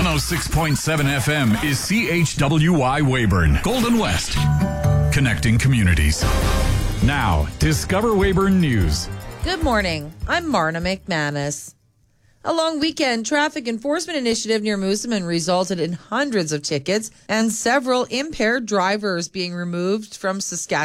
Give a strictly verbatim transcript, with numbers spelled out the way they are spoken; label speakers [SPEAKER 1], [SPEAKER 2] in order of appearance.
[SPEAKER 1] one oh six point seven F M is C H W Y Weyburn, Golden West, connecting communities. Now, Discover Weyburn News.
[SPEAKER 2] Good morning. I'm Marna McManus. A long weekend traffic enforcement initiative near Moosomin resulted in hundreds of tickets and several impaired drivers being removed from Saskatchewan